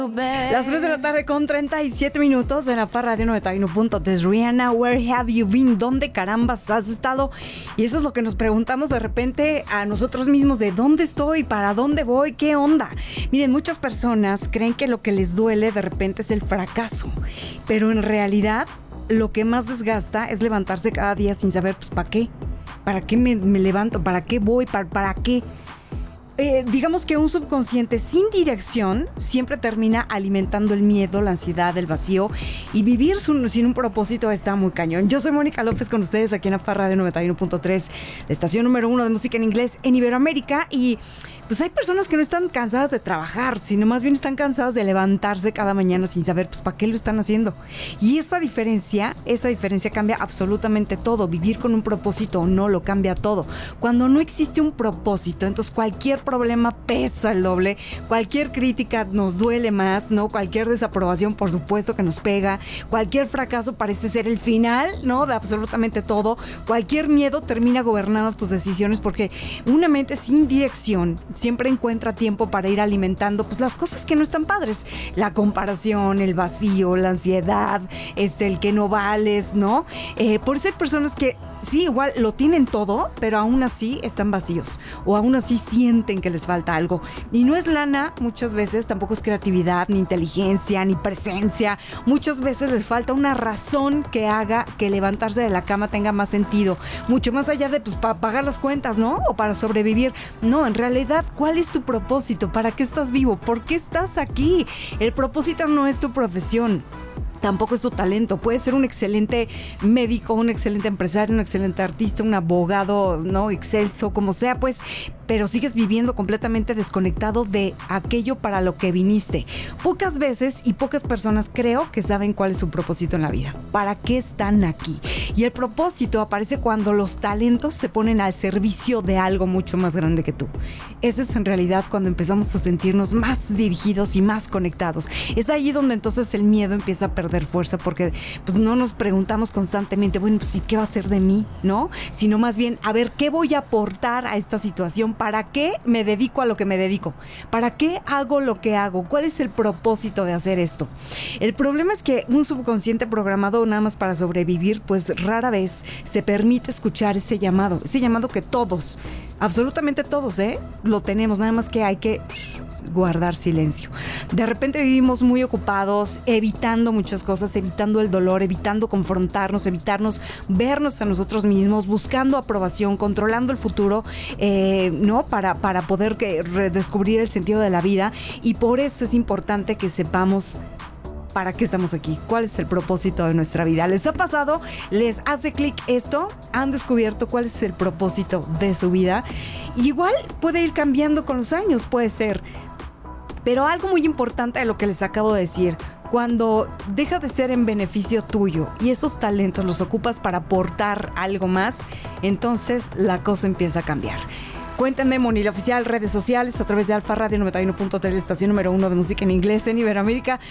Las 3 de la tarde con 37 minutos en la Radio 91.3. Rihanna, where have you been? ¿Dónde carambas has estado? Y eso es lo que nos preguntamos de repente a nosotros mismos, de dónde estoy, para dónde voy, qué onda. Miren, muchas personas creen que lo que les duele de repente es el fracaso, pero en realidad lo que más desgasta es levantarse cada día sin saber, pues, ¿para qué? ¿Para qué me levanto? ¿Para qué voy? ¿Para qué? Digamos que un subconsciente sin dirección siempre termina alimentando el miedo, la ansiedad, el vacío, y vivir sin un propósito está muy cañón. Yo soy Mónica López con ustedes aquí en la Radio 91.3, la estación número 1 de música en inglés en Iberoamérica. Y pues hay personas que no están cansadas de trabajar, sino más bien están cansadas de levantarse cada mañana sin saber, pues, para qué lo están haciendo. Y esa diferencia cambia absolutamente todo. Vivir con un propósito o no lo cambia todo. Cuando no existe un propósito, entonces cualquier problema pesa el doble, cualquier crítica nos duele más, ¿no? Cualquier desaprobación, por supuesto, que nos pega, cualquier fracaso parece ser el final, ¿no? De absolutamente todo. Cualquier miedo termina gobernando tus decisiones, porque una mente sin dirección siempre encuentra tiempo para ir alimentando, pues, las cosas que no están padres. La comparación, el vacío, la ansiedad, el que no vales, ¿no? Por eso hay personas que sí, igual lo tienen todo, pero aún así están vacíos, o aún así sienten que les falta algo. Y no es lana muchas veces, tampoco es creatividad, ni inteligencia, ni presencia. Muchas veces les falta una razón que haga que levantarse de la cama tenga más sentido, mucho más allá de, pues, para pagar las cuentas, ¿no? O para sobrevivir. No, en realidad, ¿cuál es tu propósito? ¿Para qué estás vivo? ¿Por qué estás aquí? El propósito no es tu profesión. Tampoco es tu talento. Puedes ser un excelente médico, un excelente empresario, un excelente artista, un abogado, ¿no? Excelso, como sea, pues, pero sigues viviendo completamente desconectado de aquello para lo que viniste. Pocas veces y pocas personas creo que saben cuál es su propósito en la vida. ¿Para qué están aquí? Y el propósito aparece cuando los talentos se ponen al servicio de algo mucho más grande que tú. Ese es en realidad cuando empezamos a sentirnos más dirigidos y más conectados. Es ahí donde entonces el miedo empieza a perder fuerza, porque, pues, no nos preguntamos constantemente, bueno, pues, ¿y qué va a ser de mí? ¿No? Sino más bien, a ver, ¿qué voy a aportar a esta situación? ¿Para qué me dedico a lo que me dedico? ¿Para qué hago lo que hago? ¿Cuál es el propósito de hacer esto? El problema es que un subconsciente programado nada más para sobrevivir, pues rara vez se permite escuchar ese llamado que todos, absolutamente todos, lo tenemos, nada más que hay que guardar silencio. De repente vivimos muy ocupados, evitando muchas cosas, evitando el dolor, evitando confrontarnos, evitarnos vernos a nosotros mismos, buscando aprobación, controlando el futuro, ¿no? Para poder redescubrir el sentido de la vida. Y por eso es importante que sepamos ¿para qué estamos aquí? ¿Cuál es el propósito de nuestra vida? ¿Les ha pasado? ¿Les hace clic esto? ¿Han descubierto cuál es el propósito de su vida? Y igual puede ir cambiando con los años, puede ser. Pero algo muy importante de lo que les acabo de decir, cuando deja de ser en beneficio tuyo y esos talentos los ocupas para aportar algo más, entonces la cosa empieza a cambiar. Cuéntenme, Moni, la oficial, redes sociales, a través de Alfa Radio 91.3, la estación número 1 de música en inglés en Iberoamérica.